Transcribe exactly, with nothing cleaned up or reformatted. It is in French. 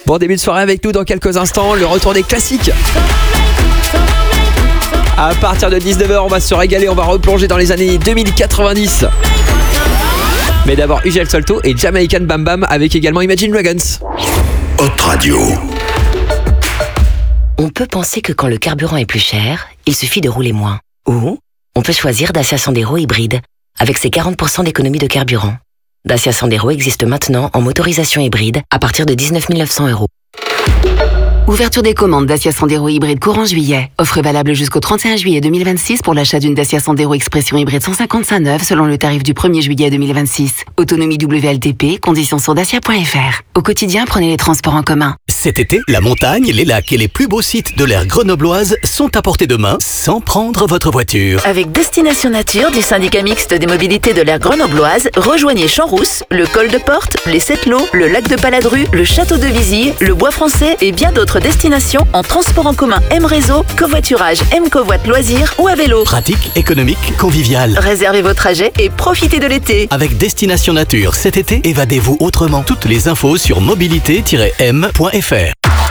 Bon début de soirée avec nous dans quelques instants, le retour des classiques. À partir de dix-neuf heures, on va se régaler, on va replonger dans les années deux mille quatre-vingt-dix. Mais d'abord Ugel Solto et Jamaican Bam Bam avec également Imagine Dragons. Hot Radio. On peut penser que quand le carburant est plus cher, il suffit de rouler moins. Ou on peut choisir Dacia Sandero hybride avec ses quarante pour cent d'économie de carburant. Dacia Sandero existe maintenant en motorisation hybride à partir de dix-neuf mille neuf cents euros. Ouverture des commandes Dacia Sandero hybride courant juillet. Offre valable jusqu'au trente et un juillet deux mille vingt-six pour l'achat d'une Dacia Sandero Expression hybride cent cinquante-cinq neuve selon le tarif du premier juillet deux mille vingt-six. Autonomie W L T P, conditions sur dacia point f r. Au quotidien, prenez les transports en commun. Cet été, la montagne, les lacs et les plus beaux sites de l'aire grenobloise sont à portée de main sans prendre votre voiture. Avec Destination Nature du syndicat mixte des mobilités de l'aire grenobloise, rejoignez Champs-Rousse, le col de Porte, les Sept-Lots, le lac de Paladru, le château de Vizille, le Bois français et bien d'autres destinations en transport en commun M-Réseau, covoiturage M-Covoit Loisirs ou à vélo. Pratique, économique, convivial. Réservez vos trajets et profitez de l'été. Avec Destination Nature cet été, évadez-vous autrement. Toutes les infos sur mobilité tiret m point f r.